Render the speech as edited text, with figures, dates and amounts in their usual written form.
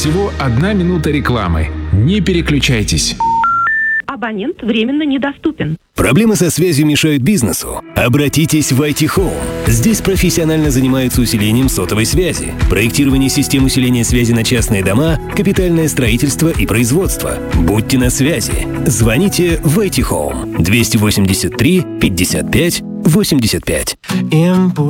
Всего 1 минута рекламы. Не переключайтесь. Абонент временно недоступен. Проблемы со связью мешают бизнесу? Обратитесь в IT Home. Здесь профессионально занимаются усилением сотовой связи, проектирование систем усиления связи на частные дома, капитальное строительство и производство. Будьте на связи. Звоните в IT Home 283 55 85.